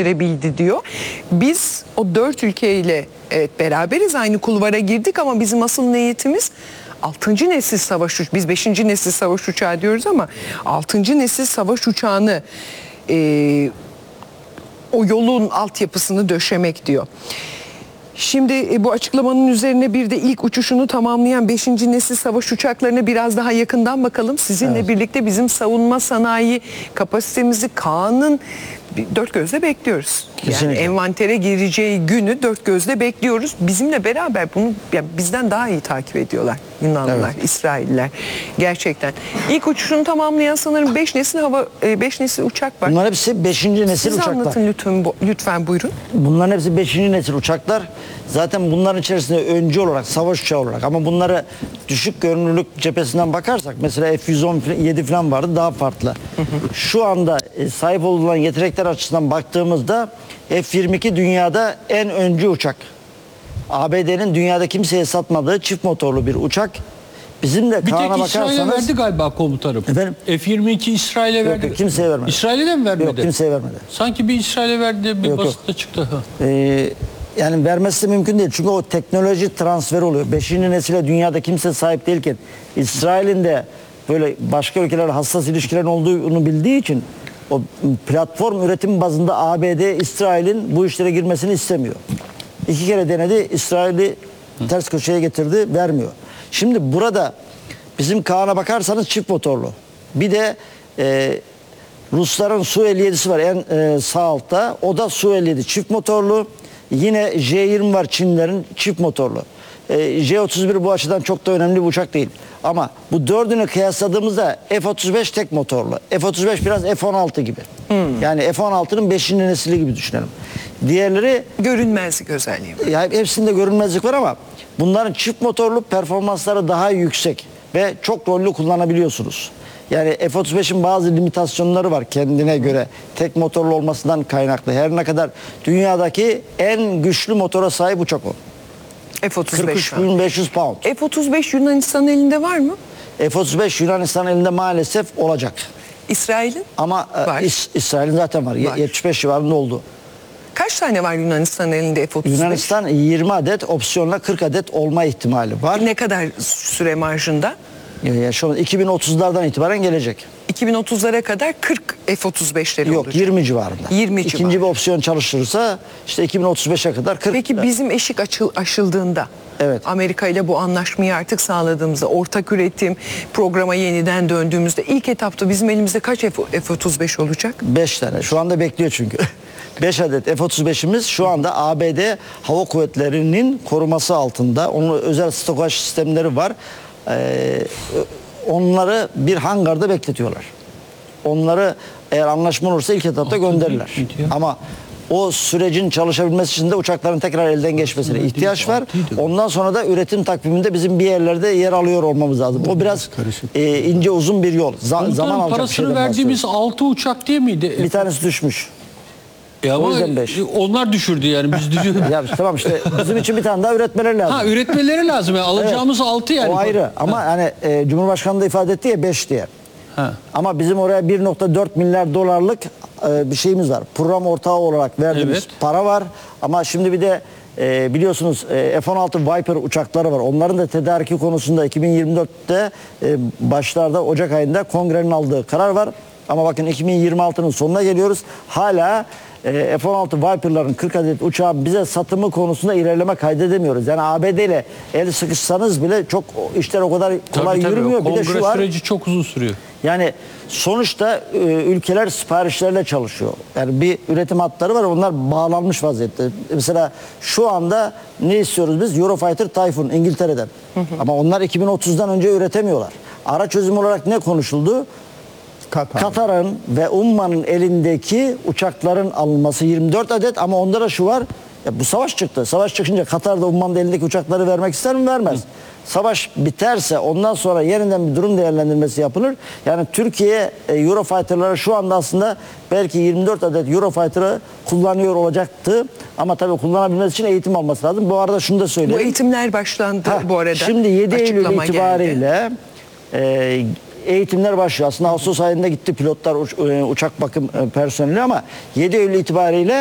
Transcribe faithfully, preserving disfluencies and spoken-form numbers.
geliştirebildi diyor. Biz o dört ülkeyle evet beraberiz, aynı kulvara girdik ama bizim asıl niyetimiz altıncı nesil savaş uçağı. Biz beşinci nesil savaş uçağı diyoruz ama altıncı nesil savaş uçağını e, o yolun altyapısını döşemek diyor. Şimdi e, bu açıklamanın üzerine bir de ilk uçuşunu tamamlayan beşinci nesil savaş uçaklarına biraz daha yakından bakalım. Sizinle evet. birlikte bizim savunma sanayi kapasitemizi Kaan'ın dört gözle bekliyoruz. Kesinlikle. Yani envantere gireceği günü dört gözle bekliyoruz. Bizimle beraber bunu yani bizden daha iyi takip ediyorlar Yunanlılar, evet. İsrailler. Gerçekten. İlk uçuşunu tamamlayan sanırım beş nesil hava beş nesil uçak var. Bunlar hepsi beşinci nesil Siz uçaklar. anlatın lütfen, lütfen buyurun. Bunların hepsi beşinci nesil uçaklar. Zaten bunların içerisinde öncü olarak, savaş uçağı olarak ama bunları düşük görünürlük cephesinden bakarsak mesela F yüz on yedi falan vardı, daha farklı. Hı hı. Şu anda sahip olunan yetenekler açısından baktığımızda F yirmi iki dünyada en öncü uçak. A B D'nin dünyada kimseye satmadığı çift motorlu bir uçak. Bizim de bir Kaan'a tek İsrail'e verdi galiba komutanım. Efendim? F yirmi iki İsrail'e verdi. Yok, kimseye vermedi. İsrail'e de mi vermedi? Yok, kimseye vermedi. Sanki bir İsrail'e verdi, bir yok, basıtta yok. çıktı. Ee, yani vermesi de mümkün değil. Çünkü o teknoloji transferi oluyor. Beşinci nesile dünyada kimse sahip değilken İsrail'in de böyle başka ülkelerle hassas ilişkilerin olduğunu bildiği için o platform üretim bazında A B D İsrail'in bu işlere girmesini istemiyor. İki kere denedi, İsrail'i ters köşeye getirdi, vermiyor. Şimdi burada bizim Kaan'a bakarsanız çift motorlu. Bir de e, Rusların Su elli yedisi var en e, sağ altta. O da Su elli yedi çift motorlu. Yine J yirmi var Çinlerin çift motorlu. E, J otuz bir bu açıdan çok da önemli bir uçak değil. Ama bu dördünü kıyasladığımızda F otuz beş tek motorlu. F otuz beş biraz F on altı gibi. Hmm. Yani F on altının beşinci nesili gibi düşünelim. Diğerleri görünmezlik özelliği var. Ya hepsinde görünmezlik var ama bunların çift motorlu performansları daha yüksek ve çok rollü kullanabiliyorsunuz. Yani F otuz beşin bazı limitasyonları var kendine göre. Tek motorlu olmasından kaynaklı. Her ne kadar dünyadaki en güçlü motora sahip uçak o. F otuz beş kırk üç bin beş yüz pound. F otuz beş Yunanistan'ın elinde var mı? F otuz beş Yunanistan elinde maalesef olacak. İsrail'in? Ama İs İsrail'in zaten var. var. yetmiş beş civarında oldu. Kaç tane var Yunanistan'ın elinde F otuz beş? Yunanistan yirmi adet, opsiyonla kırk adet olma ihtimali var. Ne kadar süre marjında? Ya şu an iki bin otuzlardan itibaren gelecek. iki bin otuzlara kadar kırk F otuz beşleri Yok, olacak. yirmi civarında. yirmi İkinci civarında. bir opsiyon çalışırsa işte iki bin otuz beşe kadar kırk. Peki bizim eşik açıl, aşıldığında, evet. Amerika ile bu anlaşmayı artık sağladığımızda, ortak üretim programa yeniden döndüğümüzde ilk etapta bizim elimizde kaç F otuz beş olacak? beş tane. Şu anda bekliyor çünkü. beş adet F otuz beşimiz şu anda A B D Hava Kuvvetleri'nin koruması altında. Onun özel stokaj sistemleri var. Ee, onları bir hangarda bekletiyorlar. Onları eğer anlaşma olursa ilk etapta gönderirler. Ama o sürecin çalışabilmesi için de uçakların tekrar elden geçmesine ihtiyaç var. Ondan sonra da üretim takviminde bizim bir yerlerde yer alıyor olmamız lazım. O biraz e, ince uzun bir yol. Z zaman alacak. Parasını verdiğimiz altı uçak değil miydi? Bir tanesi düşmüş. E ama onlar düşürdü yani biz düşürdük. Ya tamam işte bizim için bir tane daha üretmeleri lazım. Ha üretmeleri lazım yani alacağımız evet. altı yani. O ayrı ama ha. hani e, Cumhurbaşkanı da ifade etti ya beş diye. Ha. Ama bizim oraya bir nokta dört milyar dolarlık e, bir şeyimiz var. Program ortağı olarak verdiğimiz evet. para var. Ama şimdi bir de e, biliyorsunuz e, F on altı Viper uçakları var. Onların da tedariki konusunda iki bin yirmi dörtte e, başlarda Ocak ayında kongrenin aldığı karar var. Ama bakın iki bin yirmi altının sonuna geliyoruz. Hala e, F on altı Viper'ların kırk adet uçağı bize satımı konusunda ilerleme kaydedemiyoruz. Yani A B D ile el sıkışsanız bile çok işler o kadar kolay tabii, yürümüyor. Tabii, bir de şu var. Süreci çok uzun sürüyor. Yani sonuçta e, ülkeler siparişlerle çalışıyor. Yani bir üretim hatları var. Onlar bağlanmış vaziyette. Mesela şu anda ne istiyoruz biz? Eurofighter Typhoon İngiltere'den. Hı hı. Ama onlar iki bin otuzdan önce üretemiyorlar. Ara çözüm olarak ne konuşuldu? Katar. Katar'ın ve Umman'ın elindeki uçakların alınması yirmi dört adet ama onda da şu var. Ya bu savaş çıktı. Savaş çıkınca Katar'da Umman'ın elindeki uçakları vermek ister mi? Vermez. Hı. Savaş biterse ondan sonra yeniden bir durum değerlendirmesi yapılır. Yani Türkiye e, Eurofighter'ları şu anda aslında belki yirmi dört adet Eurofighter'ı kullanıyor olacaktı. Ama tabii kullanabilmesi için eğitim alması lazım. Bu arada şunu da söyleyeyim. Bu eğitimler başlandı ha, bu arada. Şimdi yedi Eylül itibariyle e, eğitimler başlıyor. Aslında Ağustos ayında gitti pilotlar, uç, uçak bakım personeli ama yedi Eylül itibariyle